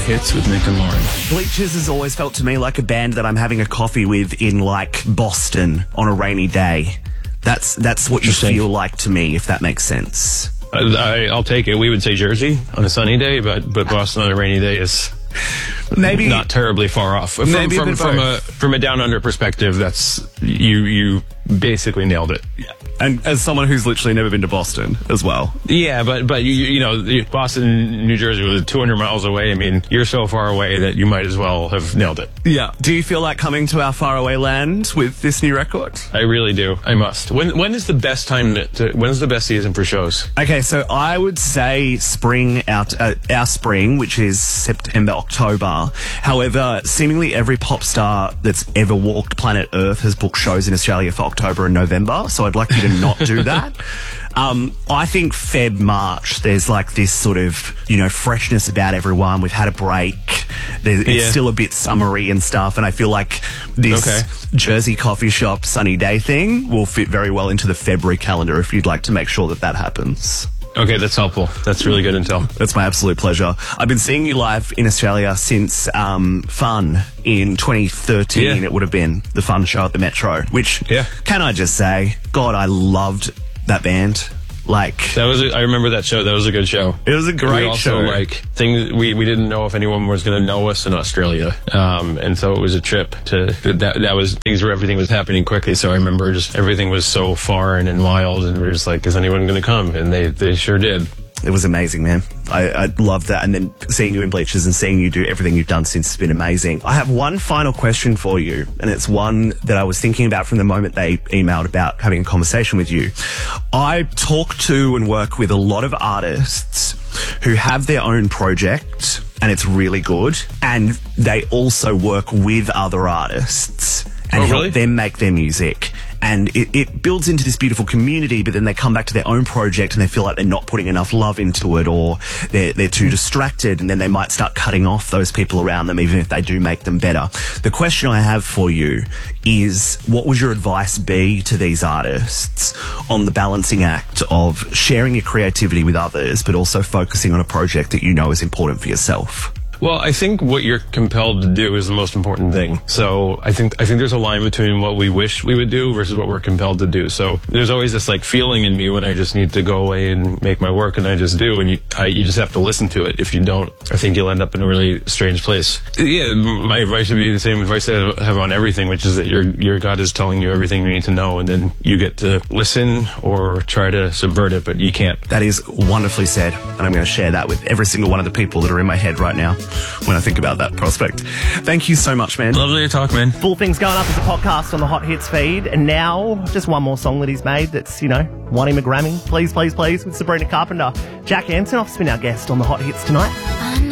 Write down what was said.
Hits with Nick and Lauren. Bleachers has always felt to me like a band that I'm having a coffee with in, like, Boston on a rainy day. That's what you feel like to me, if that makes sense. I'll take it. We would say Jersey on a sunny day, but Boston on a rainy day is maybe not terribly far off. From a down under perspective, that's you basically nailed it. Yeah. And as someone who's literally never been to Boston as well. Yeah, but you know, Boston, New Jersey was 200 miles away. I mean, you're so far away that you might as well have nailed it. Yeah. Do you feel like coming to our faraway land with this new record? I really do. I must. When is the best time when is the best season for shows? Okay, so I would say spring, our spring, which is September, October. However, seemingly every pop star that's ever walked planet Earth has booked shows in Australia for October and November, so I'd like you to not do that. I think Feb, March, there's like this sort of, you know, freshness about everyone. We've had a break. It's still a bit summery and stuff, and I feel like this Jersey coffee shop sunny day thing will fit very well into the February calendar if you'd like to make sure that happens. Okay, that's helpful. That's really good intel. That's my absolute pleasure. I've been seeing you live in Australia since Fun in 2013. Yeah. It would have been the Fun show at the Metro, which, can I just say, God, I loved that band. Like, I remember that show. That was a good show. It was a great show. Things we didn't know if anyone was going to know us in Australia, and so it was a trip to that was things where everything was happening quickly. So I remember just everything was so foreign and wild, and we're just like, is anyone going to come? And they sure did. It was amazing, man. I loved that. And then seeing you in Bleachers and seeing you do everything you've done since has been amazing. I have one final question for you, and it's one that I was thinking about from the moment they emailed about having a conversation with you. I talk to and work with a lot of artists who have their own project, and it's really good, and they also work with other artists and help them make their music. And it builds into this beautiful community, but then they come back to their own project and they feel like they're not putting enough love into it, or they're too distracted, and then they might start cutting off those people around them, even if they do make them better. The question I have for you is, what would your advice be to these artists on the balancing act of sharing your creativity with others, but also focusing on a project that you know is important for yourself? Well, I think what you're compelled to do is the most important thing. So I think there's a line between what we wish we would do versus what we're compelled to do. So there's always this like feeling in me when I just need to go away and make my work, and I just do, and you just have to listen to it. If you don't, I think you'll end up in a really strange place. Yeah, my advice would be the same advice that I have on everything, which is that your God is telling you everything you need to know, and then you get to listen or try to subvert it, but you can't. That is wonderfully said, and I'm going to share that with every single one of the people that are in my head right now when I think about that prospect. Thank you so much, man. Lovely to talk, man. Full Thing's going up as a podcast on the Hot Hits feed, and now just one more song that he's made that's, you know, won him a Grammy. Please, please, please, with Sabrina Carpenter. Jack Antonoff's been our guest on the Hot Hits tonight.